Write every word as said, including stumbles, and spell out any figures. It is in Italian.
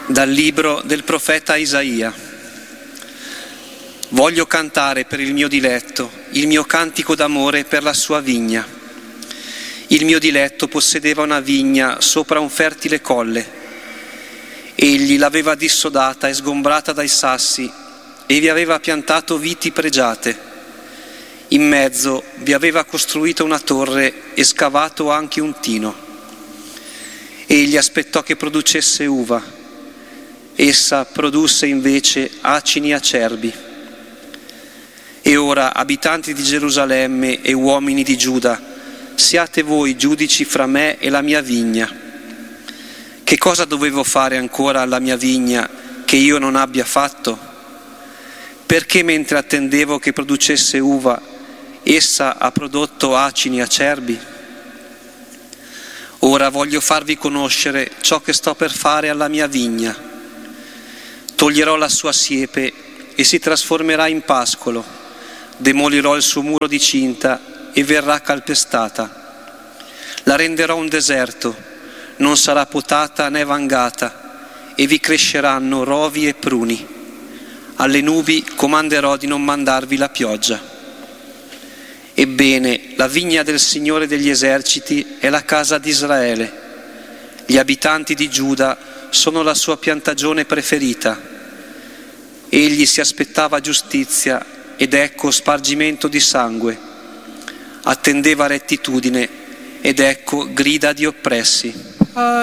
Dal libro del profeta Isaia. Voglio cantare per il mio diletto, il mio cantico d'amore per la sua vigna. Il mio diletto possedeva una vigna sopra un fertile colle. Egli l'aveva dissodata e sgombrata dai sassi e vi aveva piantato viti pregiate. In mezzo vi aveva costruito una torre e scavato anche un tino. Egli aspettò che producesse uva. Essa produsse invece acini acerbi. E ora, abitanti di Gerusalemme e uomini di Giuda, siate voi giudici fra me e la mia vigna. Che cosa dovevo fare ancora alla mia vigna che io non abbia fatto? Perché mentre attendevo che producesse uva, essa ha prodotto acini acerbi? Ora voglio farvi conoscere ciò che sto per fare alla mia vigna. Toglierò la sua siepe e si trasformerà in pascolo, demolirò il suo muro di cinta e verrà calpestata. La renderò un deserto, non sarà potata né vangata, e vi cresceranno rovi e pruni. Alle nubi comanderò di non mandarvi la pioggia. Ebbene, la vigna del Signore degli eserciti è la casa di Israele. Gli abitanti di Giuda sono la sua piantagione preferita. Egli si aspettava giustizia ed ecco spargimento di sangue. Attendeva rettitudine ed ecco grida di oppressi.